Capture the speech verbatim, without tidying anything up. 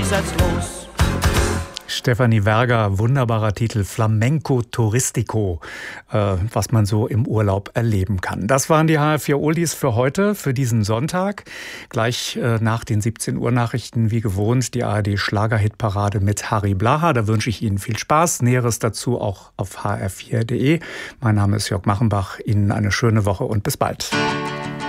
setzt los. Stefanie Verger, wunderbarer Titel, Flamenco Touristico, äh, was man so im Urlaub erleben kann. Das waren die H R vier Oldies für heute, für diesen Sonntag. Gleich äh, nach den siebzehn Uhr Nachrichten, wie gewohnt, die A R D Schlagerhitparade mit Harry Blaha. Da wünsche ich Ihnen viel Spaß. Näheres dazu auch auf h r vier punkt de. Mein Name ist Jörg Machenbach. Ihnen eine schöne Woche und bis bald.